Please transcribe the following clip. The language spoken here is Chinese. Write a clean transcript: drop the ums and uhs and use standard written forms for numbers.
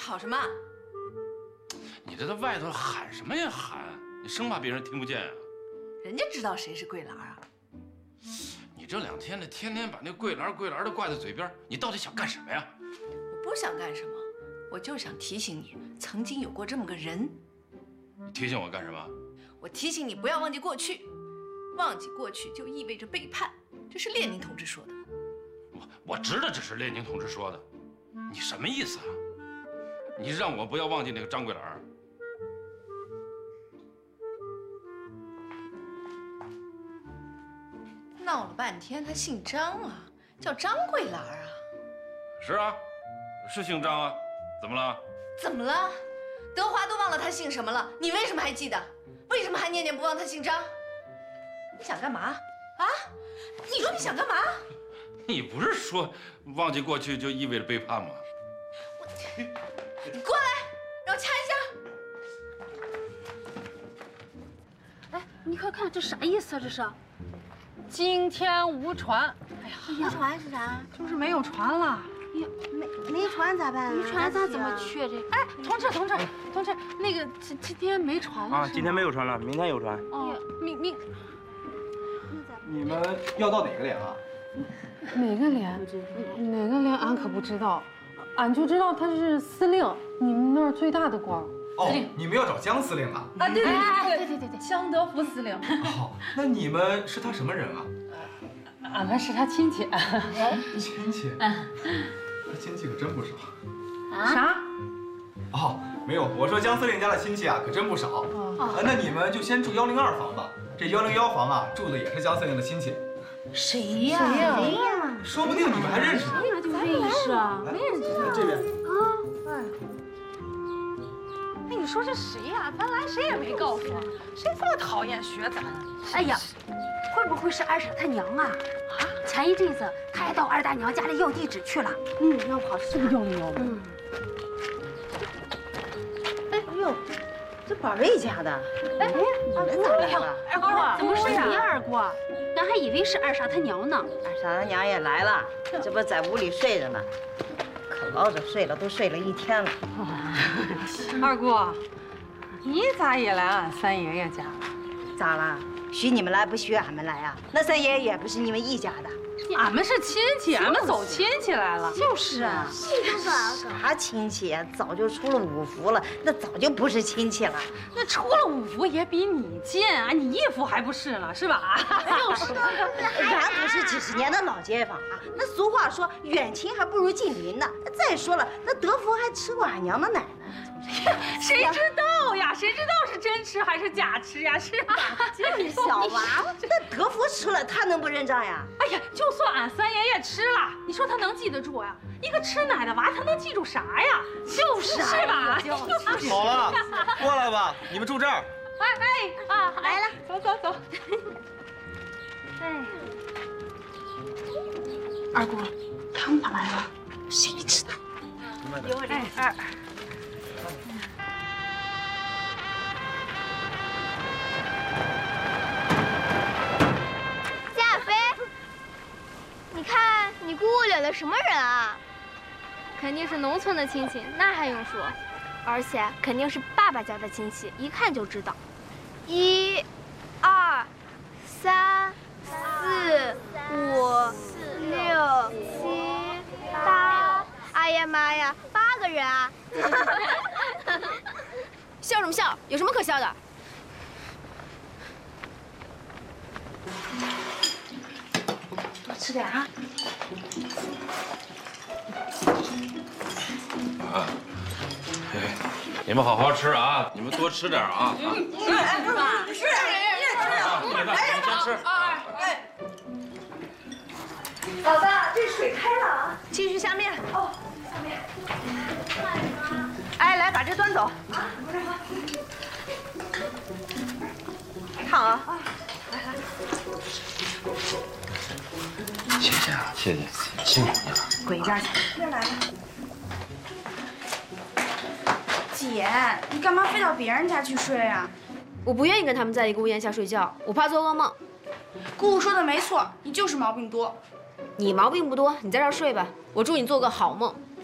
吵什么？ 你这在外头喊什么呀喊？你生怕别人听不见啊？ 人家知道谁是桂兰啊。 你这2天的天天把那桂兰的挂在嘴边，你到底想干什么呀？ 我不想干什么，我就想提醒你，曾经有过这么个人。 你提醒我干什么？ 我提醒你不要忘记过去，忘记过去就意味着背叛，这是列宁同志说的。 我知道这是列宁同志说的，你什么意思啊？你让我不要忘记那个张桂兰？ 闹了半天，他姓张啊，叫张桂兰啊。 是啊，是姓张啊，怎么了？ 怎么了？德华都忘了他姓什么了，你为什么还记得？为什么还念念不忘他姓张？你想干嘛？啊？你说你想干嘛？ 你不是说忘记过去就意味着背叛吗？ 你过来，让我掐一下。哎，你快看这啥意思啊？这是？ 今天无船。哎呀， 无船是啥？ 就是没有船了。 没船咋办啊？没船咱怎么去这？ 哎，同志，那个今天没船了。 啊，今天没有船了，明天有船。 哦，明。 你们要到哪个连啊？ 哪个连？哪个连？俺可不知道，俺就知道他是司令，你们那儿最大的官。 哦，你们要找江司令啊？ 啊，对，江德福司令。 哦，那你们是他什么人啊？ 俺们是他亲戚。 亲戚？他亲戚可真不少。 啥？ 哦，没有，我说江司令家的亲戚啊，可真不少。那你们就先住102房吧。这101房啊，住的也是江司令的亲戚。 谁呀？ 说不定你们还认识呢。 就认识啊？ 没认识。这边。 哎，你说这谁呀？咱来谁也没告诉我，谁这么讨厌学咱？ 哎呀，会不会是二婶她娘啊？前一阵子她还到二大娘家里要地址去了。要不好是不是要的。 哎呦，这宝瑞家的。哎，你们咋来了？ 二姑，怎么是你呀，二姑？俺还以为是二婶她娘呢。 二婶她娘也来了，这不在屋里睡着呢。可老早睡了，都睡了1天了。 二姑，你咋也来俺三爷爷家了？ 咋了？许你们来不许俺们来啊？那三爷爷也不是你们一家的。 俺们是亲戚，俺们走亲戚来了。就是啊， 啥亲戚呀？早就出了5福了，那早就不是亲戚了。 那出了5福也比你近啊，你1福还不是了，是吧？ 就是，俺可是几十年的老街坊啊。那俗话说，远亲还不如近邻呢。再说了，那德福还吃过俺娘的奶呢。 谁知道呀？谁知道是真吃还是假吃呀？是吧？ 这小娃娃，那德福吃了，他能不认账呀？ 哎呀，就算俺三爷爷吃了，你说他能记得住呀？一个吃奶的娃，他能记住啥呀？就是吧？ 好了，过来吧，你们住这儿。 来了，走。 哎，二姑，他们咋来了？谁知道？ 有这二。 夏飞，你看你姑姑领的什么人啊？ 肯定是农村的亲戚，那还用说？ 而且肯定是爸爸家的亲戚，一看就知道。1、2、3、4、5、6、7、8，哎呀妈呀，8个人啊！ 笑什么笑？有什么可笑的？ 多吃点啊！ 你们好好吃啊！你们多吃点啊！ 是，你也吃啊！ 你先吃。 老大，这水开了啊！ 继续下面。 哦，下面。 哎，来把这端走。烫啊！来。 谢谢啊，谢谢，辛苦你了。 滚一边去！ 这来了。 姐，你干嘛非到别人家去睡啊？ 我不愿意跟他们在一个屋檐下睡觉，我怕做噩梦。 姑姑说的没错，你就是毛病多。 你毛病不多，你在这儿睡吧，我祝你做个好梦。